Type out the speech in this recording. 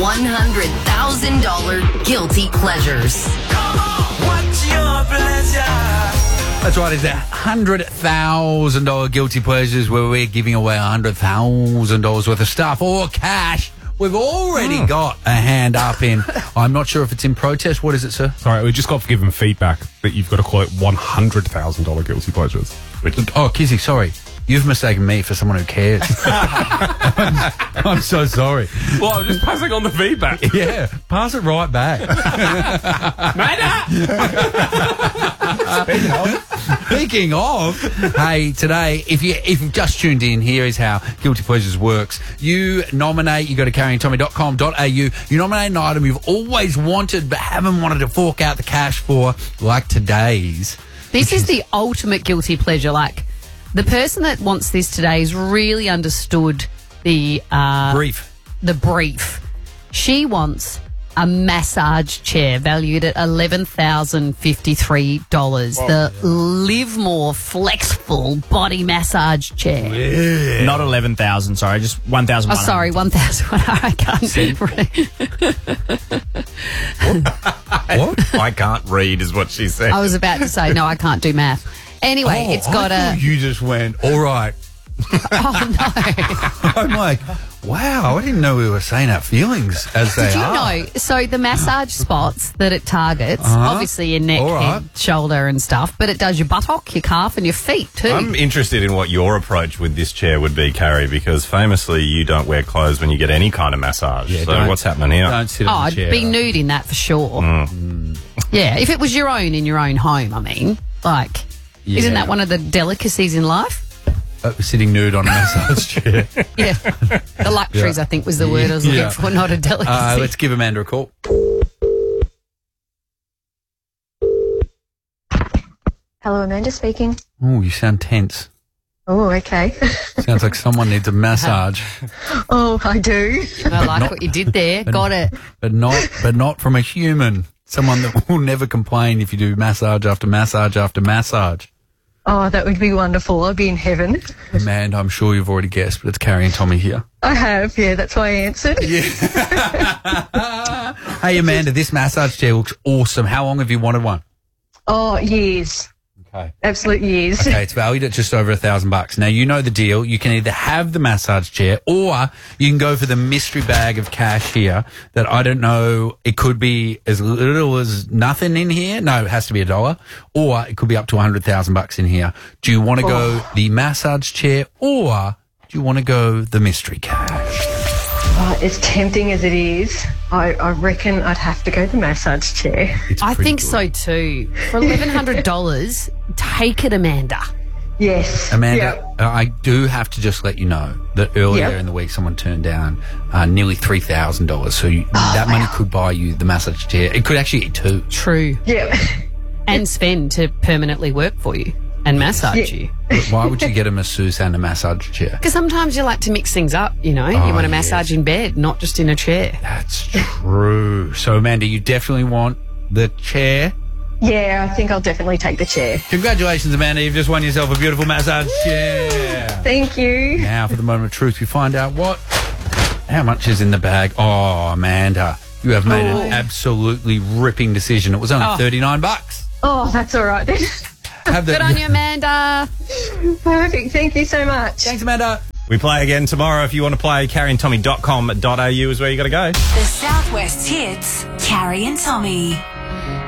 $100,000 Guilty Pleasures. Come on, what's your pleasure? That's right, it's $100,000 Guilty Pleasures where we're giving away $100,000 worth of stuff or cash. We've already got a hand up in, I'm not sure if it's in protest. What is it, sir? Sorry, we just got given feedback that you've got to call it $100,000 Guilty Pleasures. Oh, Kizzy, sorry. You've mistaken me for someone who cares. I'm so sorry. Well, I'm just passing on the feedback. Yeah, pass it right back. Speaking of, hey, today, if you've just tuned in, here is how Guilty Pleasures works. You nominate, you go to carryingtommy.com.au, you nominate an item you've always wanted but haven't wanted to fork out the cash for, like today's. This is the ultimate guilty pleasure. Like, the person that wants this today has really understood the Brief. The brief. She wants a massage chair valued at $11,053. The Livemore Flexful Body Massage Chair. Yeah. Not 11,000, sorry, just 1,000. Oh, sorry, 1,000. I can't What? I can't read is what she said. I was about to say, no, I can't do math. Anyway, it's got I thought you just went, all right. Oh, no. I'm like, wow, I didn't know we were saying our feelings as they Did you are. know? So the massage spots that it targets, obviously your neck, All right. head, shoulder and stuff, but it does your buttock, your calf and your feet too. I'm interested in what your approach with this chair would be, Carrie, because famously you don't wear clothes when you get any kind of massage. Yeah, so don't- what's happening here? Don't sit Oh, on I'd the chair. be nude in that for sure. Yeah, if it was your own in your own home, I mean. Like, isn't that one of the delicacies in life? Sitting nude on a massage chair. Yeah. The luxuries, I think, was the word I was looking for, not a delicacy. Let's give Amanda a call. Hello, Amanda speaking. Oh, you sound tense. Oh, okay. Sounds like someone needs a massage, Oh, I do. I like what you did there. Got it. but not from a human. Someone that will never complain if you do massage after massage after massage. Oh, that would be wonderful. I'll be in heaven. Amanda, I'm sure you've already guessed, but it's Carrie and Tommy here. I have, yeah, that's why I answered. Hey, Amanda, this massage chair looks awesome. How long have you wanted one? Oh, years. Okay. Absolute years. Okay, it's valued at just over $1,000. Now, you know the deal. You can either have the massage chair or you can go for the mystery bag of cash here that I don't know. It could be as little as nothing in here. No, it has to be $1. Or it could be up to $100,000 in here. Do you want to go the massage chair or do you want to go the mystery cash? Oh, as tempting as it is, I reckon I'd have to go the massage chair. It's I pretty think good. so too. For $1,100, take it, Amanda. Yes. Amanda, Yeah. I do have to just let you know that earlier Yep. in the week someone turned down nearly $3,000. So that money could buy you the massage chair. It could actually eat two. True. Yeah. And Sven to permanently work for you and massage you. But why would you get a masseuse and a massage chair? Because sometimes you like to mix things up, you know. You want to massage in bed, not just in a chair. That's true. So, Amanda, you definitely want the chair. Yeah, I think I'll definitely take the chair. Congratulations, Amanda. You've just won yourself a beautiful massage chair. Thank you. Now, for the moment of truth, we find out how much is in the bag. Oh, Amanda, you have made an absolutely ripping decision. It was only $39. Oh, that's all right then. Have the, Good on you, Amanda. Perfect. Thank you so much. Thanks, Amanda. We play again tomorrow. If you want to play, carryingtommy.com.au is where you got to go. The Southwest Hits, Carrie and Tommy.